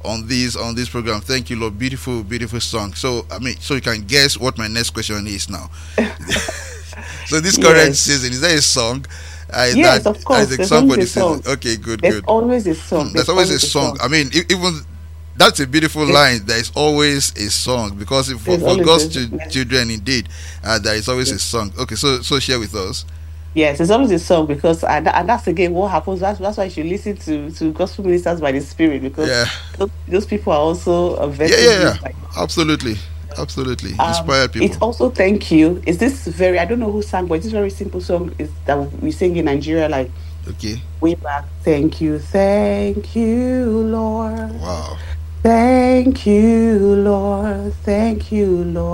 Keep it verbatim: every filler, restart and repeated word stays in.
on this on this program. Thank you, Lord. Beautiful, beautiful song. So I mean, so you can guess what my next question is now. So this current Yes. season, is there a song uh, that Yes, of is course. a There's song for always the a season? song. Okay, good, There's good. always a song. Hmm, there's There's always a always a song. song. I mean, e- even that's a beautiful There's, line. There is always a song because if for, there's for always God's a chil- yes. children, indeed, uh, there is always a Yes. song. Okay, so so share with us. Yes, there's always a song because and, and that's again what happens. That's that's why you should listen to to gospel ministers by the Spirit because Yeah, those, those people are also uh, yeah, vessels yeah, yeah. used by Absolutely, absolutely. um Inspired it's people. also thank you. Is this very I don't know who sang, but this very simple song is that we sing in Nigeria like Okay. way back. Thank you, thank you, Lord. Wow. Thank you, Lord. Thank you, Lord.